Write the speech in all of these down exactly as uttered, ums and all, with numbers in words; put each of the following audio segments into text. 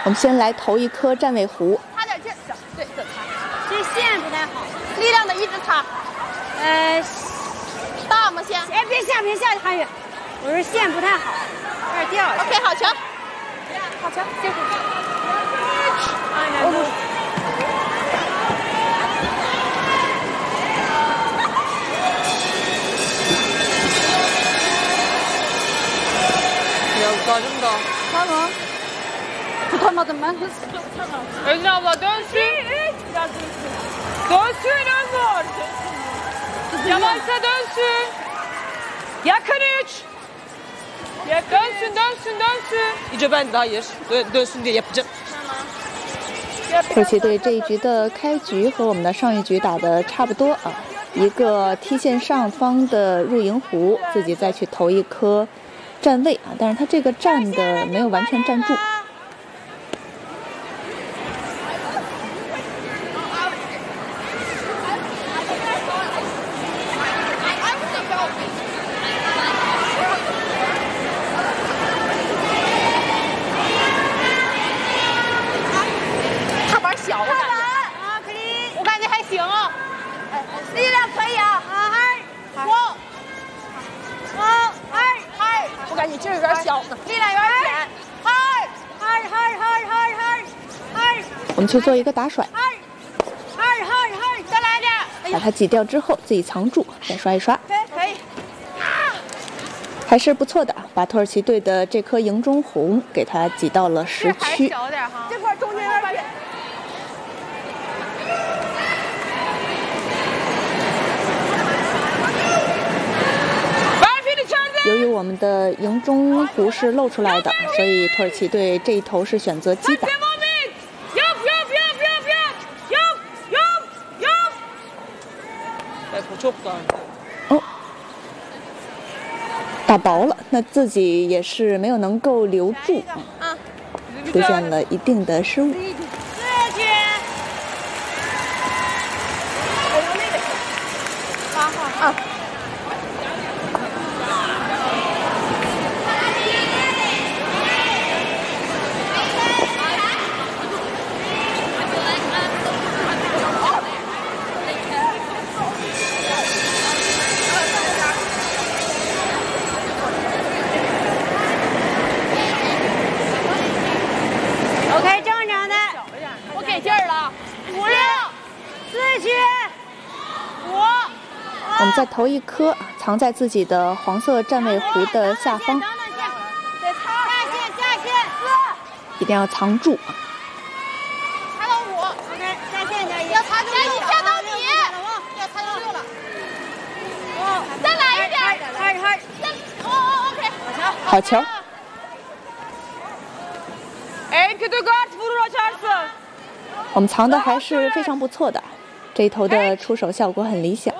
我们先来投一颗站位弧， 擦点劲，对，这擦。这线不太好，力量的一直擦。呃，大吗线？哎，别下，别下太远。我说线不太好，有点掉。OK， 好球，好球，辛苦。哦。 Yazlarım da. Tamam. Tutamadım ben. Özün abla dönsün. Biraz dönsün. Dönsün Özgür. Yavaşça dönsün. Yakın üç. Dönsün dönsün dönsün. İyice ben de hayır. Dö dönsün diye yapacağım. 土耳其队这一局的开局和我们的上一局打的差不多啊，一个踢线上方的入营弧，自己再去投一颗。 站位啊，但是他这个站的没有完全站住。 踏板小，我感觉。啊，可以。我感觉还行啊。哎，力量可以啊。啊，二，五，好，二。 我感觉劲儿有点小，力量有点浅。二二二二二二二， 我们去做一个打甩。 二二二二，再来点。 把它挤掉之后，自己藏住，再刷一刷。 可以。 还是不错的，把土耳其队的这颗营中红给它挤到了十区。 小点哈，这块中间有点远。 由于我们的营中弧是露出来的，所以土耳其队这一头是选择击打。哦，打薄了，那自己也是没有能够留住啊，出现了一定的失误。 八号啊。 OK， 正常的，我给劲儿了，五六，四区，五。 我们再投一颗，藏在自己的黄色站位弧的下方。 等等线，得擦下线，下线四， 一定要藏住。 擦到五 ，OK， 下线点一，要擦到六，下到底，要擦到六了。哦，再来一点，二二，哦哦 ，OK， 好球。 我们藏的还是非常不错的，这一头的出手效果很理想。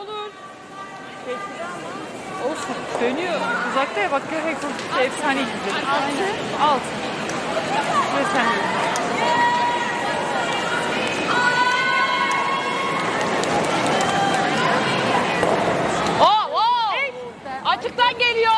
Açıktan geliyor.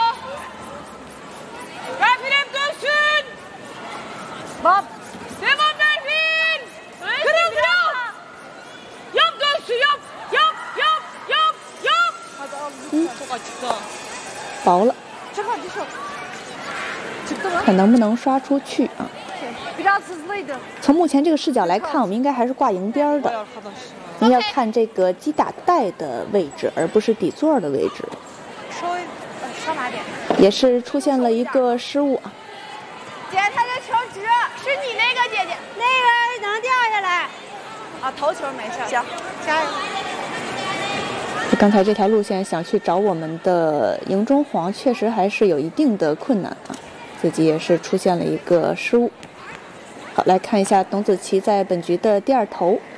Berfin dönsün. Bab. Devam Berfin. Kırıl kırıl. Yap dönsün yap. Yap yap yap yap. Hadi al lütfen. Çok açıkta. 薄了。看能不能刷出去啊？从目前这个视角来看，我们应该还是挂迎边的。你要看这个击打带的位置，而不是底座的位置。 稍微稍麻点。 也是出现了一个失误啊。 姐，他这球直，是你那个姐姐，那个能掉下来。啊，头球没事。行，加油。 刚才这条路线想去找我们的营中黄，确实还是有一定的困难啊。自己也是出现了一个失误。好，来看一下董子琪在本局的第二投。